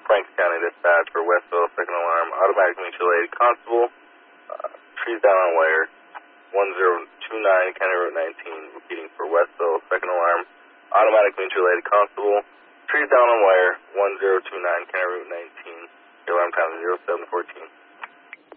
Franks County Dispatch for Westville, second alarm, automatic mutual aid constable, trees down on wire, 1029 County Route 19, repeating for Westville, second alarm, automatic mutual aid constable, trees down on wire, 1029 County Route 19, your alarm time is 0714.